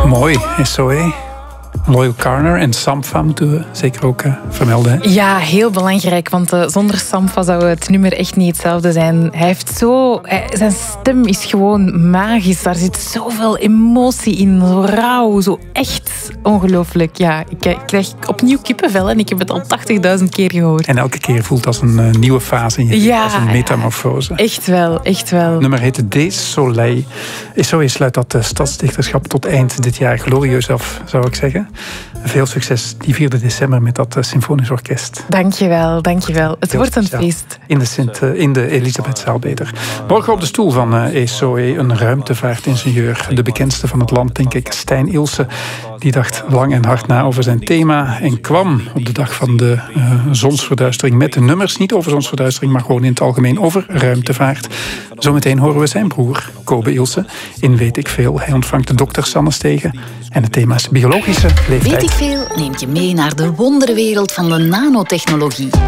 Mooi, SOE. Loyal Carner en Sampha moeten we zeker ook vermelden. Hè? Ja, heel belangrijk, want zonder Sampha zou het nummer echt niet hetzelfde zijn. Zijn stem is gewoon magisch. Daar zit zoveel emotie in, zo rauw, zo echt ongelooflijk. Ja, ik krijg opnieuw kippenvel en ik heb het al 80.000 keer gehoord. En elke keer voelt als een nieuwe fase in je leven, als een metamorfose. Echt wel, echt wel. Het nummer heette Des Soleil. SOE sluit dat stadsdichterschap tot eind dit jaar glorieus af, zou ik zeggen. Veel succes die 4 december met dat symfonisch orkest. Dankjewel, dankjewel. Het wordt een feest. In de Elisabethzaal beter. Morgen op de stoel van SOE, een ruimtevaartingenieur. De bekendste van het land, denk ik, Stijn Ilse. Die dacht lang en hard na over zijn thema en kwam op de dag van de zonsverduistering met de nummers. Niet over zonsverduistering, maar gewoon in het algemeen over ruimtevaart. Zometeen horen we zijn broer, Kobe Ilse, in Weet ik Veel. Hij ontvangt de dokter Sanne Stegen. En het thema is biologische leeftijd. Weet ik Veel neemt je mee naar de wonderwereld van de nanotechnologie.